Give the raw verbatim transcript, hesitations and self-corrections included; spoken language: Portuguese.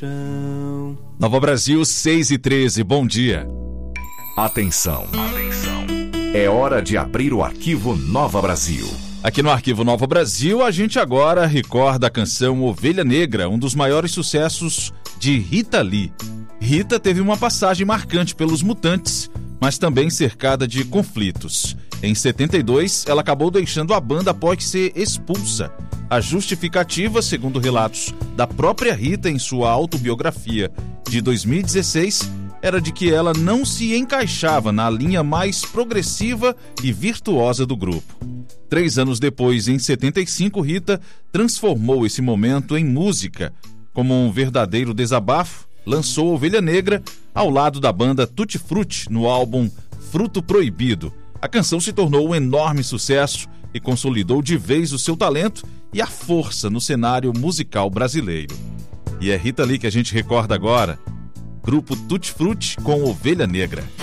chão. Nova Brasil, seis e treze, bom dia. Atenção, atenção. É hora de abrir o arquivo Nova Brasil. Aqui no Arquivo Nova Brasil, a gente agora recorda a canção Ovelha Negra, um dos maiores sucessos de Rita Lee. Rita teve uma passagem marcante pelos Mutantes, mas também cercada de conflitos. Em setenta e dois, ela acabou deixando a banda após ser expulsa. A justificativa, segundo relatos da própria Rita em sua autobiografia de dois mil e dezesseis, era de que ela não se encaixava na linha mais progressiva e virtuosa do grupo. Três anos depois, em setenta e cinco, Rita transformou esse momento em música. Como um verdadeiro desabafo, lançou Ovelha Negra ao lado da banda Tutti Frutti no álbum Fruto Proibido. A canção se tornou um enorme sucesso e consolidou de vez o seu talento e a força no cenário musical brasileiro. E é Rita Lee que a gente recorda agora. Grupo Tutti Frutti com Ovelha Negra.